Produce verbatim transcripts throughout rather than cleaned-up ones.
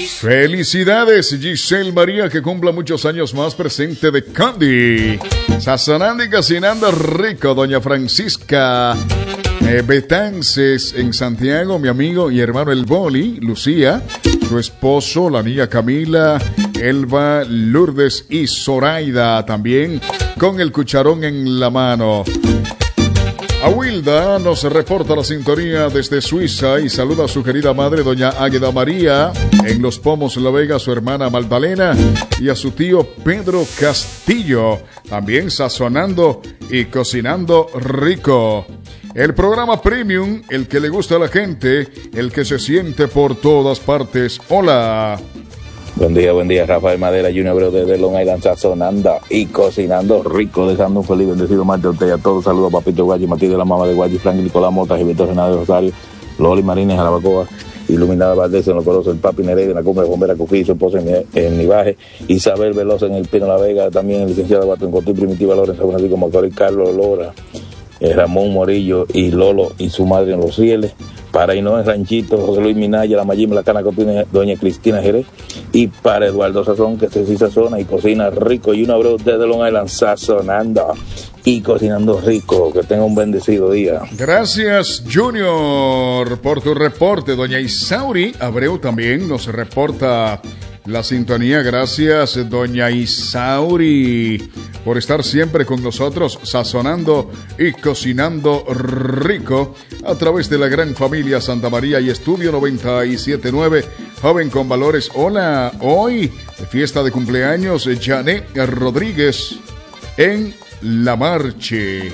Felicidades, Giselle María, que cumpla muchos años más, presente de Candy. Sazonando y cocinando rico, doña Francisca eh, Betances en Santiago, mi amigo y hermano El Boli, Lucía, su esposo, la niña Camila, Elba, Lourdes y Zoraida, también con el cucharón en la mano. Awilda nos reporta la sintonía desde Suiza y saluda a su querida madre, doña Águeda María, en Los Pomos, La Vega, a su hermana Magdalena y a su tío Pedro Castillo, también sazonando y cocinando rico. El programa Premium, el que le gusta a la gente, el que se siente por todas partes. Hola. Buen día, buen día, Rafael Madera, Junior Abreu desde Long Island, sazonando y cocinando rico, dejando un feliz bendecido martes a usted y a todos. Saludos a Papito Guayi, Matilde de la mamá de Guayi, Frank Nicolás Mota, Gilberto Renado de Rosario, Loli Marínez, Jarabacoa, Iluminada Valdés en Los Corozos, el Papi Nereida en la Cumbre de Bombera Cuquí, su esposa en, en Nivaje, Isabel Velosa en el Pino La Vega, también el licenciado Batencoto y Primitiva Lorenzo San Francisco Macorís, Carlos Lora, eh, Ramón Morillo y Lolo y su madre en Los Rieles. Para Inés Ranchito, José Luis Minaya, la Mayim, la Cana Copina, doña Cristina Jerez. Y para Eduardo Sazón, que se sí sazona y cocina rico. Y un abrazo desde Long Island, sazonando y cocinando rico. Que tenga un bendecido día. Gracias, Junior, por tu reporte. Doña Isauri Abreu también nos reporta la sintonía. Gracias, doña Isauri, por estar siempre con nosotros, sazonando y cocinando rico a través de la gran familia Santa María y Estudio noventa y siete punto nueve, joven con valores. Hola, hoy fiesta de cumpleaños Janet Rodríguez en La Marche.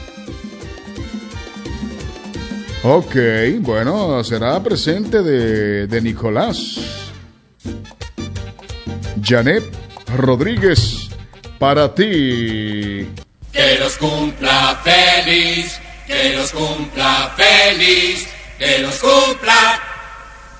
Ok, bueno, será presente de, de Nicolás. Janet Rodríguez, para ti. Que los cumpla feliz, que los cumpla feliz, que los cumpla